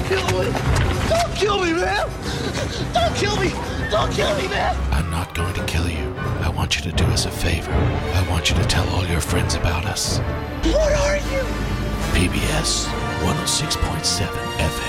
kill me! Don't kill me, man! Don't kill me! Don't kill me, man! I'm not going to kill you. I want you to do us a favor. I want you to tell all your friends about us. What are you? PBS 106.7 FM.